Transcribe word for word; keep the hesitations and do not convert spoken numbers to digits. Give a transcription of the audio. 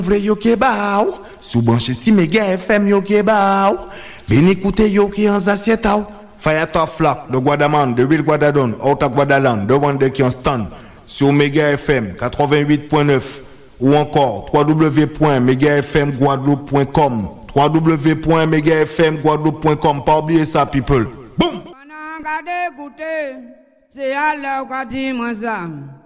Vle yo ke ba ou, sou branche si Mega F M yo ke ba ou, veni écouter yo ki an zasieta ou. Fire top flock de Guadaman, de Ville Guadadon, out of Guadaland, de one de qui en stand, sur Mega F M quatre-vingt-huit point neuf, ou encore w w w point mega f m guadeloupe point com, w w w point mega f m guadeloupe point com, pas oublier ça, people. Boom! C'est à l'heure qu'a dit moi ça.